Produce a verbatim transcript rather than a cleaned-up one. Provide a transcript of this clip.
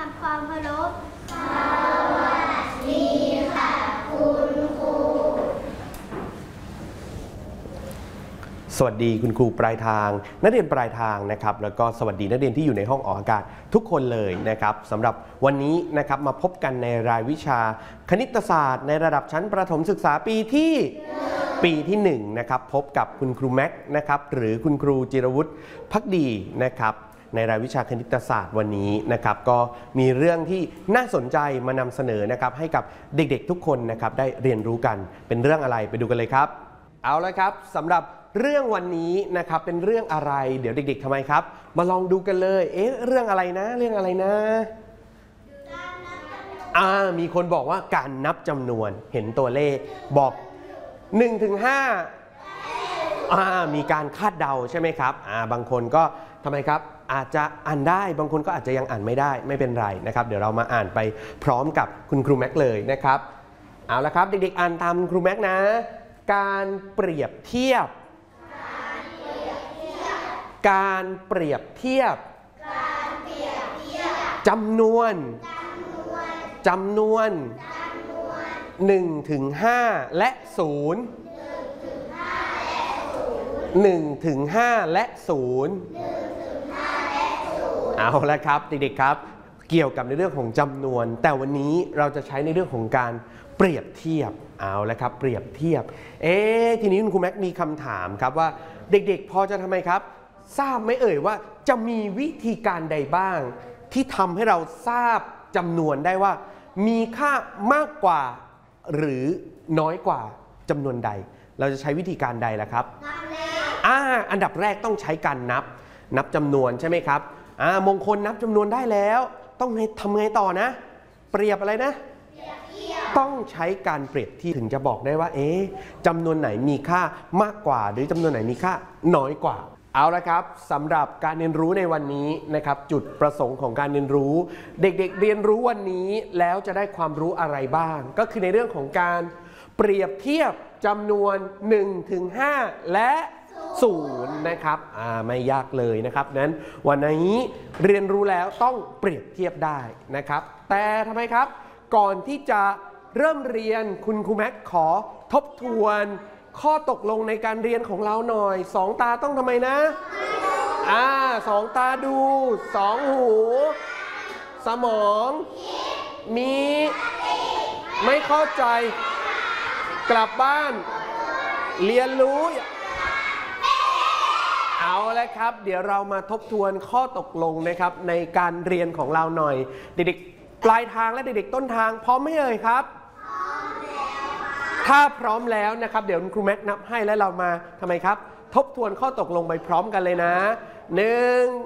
ำความเคารพสวัสดีค่ะคุณครูสวัสดีคุณครูปลายทางนักเรียนปลายทางนะครับแล้วก็สวัสดีนักเรียนที่อยู่ในห้องออกอากาศทุกคนเลยนะครับสำหรับวันนี้นะครับมาพบกันในรายวิชาคณิตศาสตร์ในระดับชั้นประถมศึกษาปีที่ปีที่หนึ่งนะครับพบกับคุณครูแม็กนะครับหรือคุณครูจิรวุฒิภักดีนะครับในรายวิชาคณิตศาสตร์วันนี้นะครับก็มีเรื่องที่น่าสนใจมานำเสนอนะครับให้กับเด็กๆทุกคนนะครับได้เรียนรู้กันเป็นเรื่องอะไรไปดูกันเลยครับเอาละครับสำหรับเรื่องวันนี้นะครับเป็นเรื่องอะไรเดี๋ยวเด็กๆทำไมครับมาลองดูกันเลยเอ๊ะเรื่องอะไรนะเรื่องอะไรนะอ่ามีคนบอกว่าการนับจำนวนเห็นตัวเลขบอกหนึ่งถึงห้าอ่ามีการคาดเดาใช่ไหมครับอ่าบางคนก็ทำไมครับอาจจะอ่านได้บางคนก็อาจจะยังอ่านไม่ได้ไม่เป็นไรนะครับเดี๋ยวเรามาอ่านไปพร้อมกับคุณครูแม็กเลยนะครับเอาละครับเด็กๆอ่านตามคุณครูแม็กนะการเปรียบเทียบการเปรียบเทียบจำนวนจำนวนหนึ่งถึงห้าและศูนย์หนึ่งถึงห้าและศูนย์เอาละครับเด็กๆครับเกี่ยวกับในเรื่องของจำนวนแต่วันนี้เราจะใช้ในเรื่องของการเปรียบเทียบเอาละครับเปรียบเทียบเอ๊ะทีนี้คุณครูแม็กมีคำถามครับว่าเด็กๆพอจะทำไมครับทราบไหมเอ่ยว่าจะมีวิธีการใดบ้างที่ทำให้เราทราบจำนวนได้ว่ามีค่ามากกว่าหรือน้อยกว่าจำนวนใดเราจะใช้วิธีการใดล่ะครับอ่าอันดับแรกต้องใช้การนับนับจำนวนใช่ไหมครับอ่ามงคลนับจำนวนได้แล้วต้องทำไงต่อนะเปรียบอะไรนะต้องใช้การเปรียบเทียบถึงจะบอกได้ว่าเอ๊ะจำนวนไหนมีค่ามากกว่าหรือจำนวนไหนมีค่าน้อยกว่าเอาละครับสำหรับการเรียนรู้ในวันนี้นะครับจุดประสงค์ของการเรียนรู้เด็กๆ เเรียนรู้วันนี้แล้วจะได้ความรู้อะไรบ้างก็คือในเรื่องของการเปรียบเทียบจำนวนหนึ่งถึงห้าและศูนย์นะครับอ่าไม่ยากเลยนะครับนั้นวันนี้เรียนรู้แล้วต้องเปรียบเทียบได้นะครับแต่ทำไมครับก่อนที่จะเริ่มเรียนคุณครูแม็กขอทบทวนข้อตกลงในการเรียนของเราหน่อยสองตาต้องทำไมนะอ่าสองตาดูสองหูสมองมีไม่เข้าใจกลับบ้านเรียนรู้เอาละครับเดี๋ยวเรามาทบทวนข้อตกลงนะครับในการเรียนของเราหน่อยเด็กๆปลายทางและเด็กๆต้นทางพร้อมไหมเอ่ยครับถ้าพร้อมแล้วนะครับเดี๋ยวครูแม็กนับให้แล้วเรามาทำไมครับทบทวนข้อตกลงไปพร้อมกันเลยนะหนึ่ง